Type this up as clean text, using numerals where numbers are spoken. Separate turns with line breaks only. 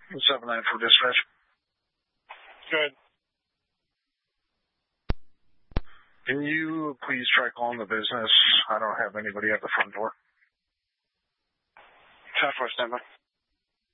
7-9 for dispatch.
Good.
Can you please try calling the business? I don't have anybody at the front door.
10-4, standby.